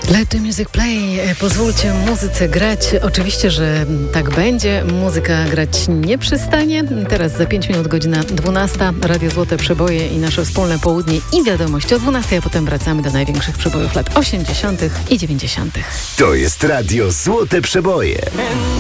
Let the music play. Pozwólcie muzyce grać. Oczywiście, że tak będzie. Muzyka grać nie przestanie. Teraz za 5 minut godzina 12. Radio Złote Przeboje i nasze wspólne południe i wiadomości o 12, a potem wracamy do największych przebojów lat 80. i 90. To jest Radio Złote Przeboje.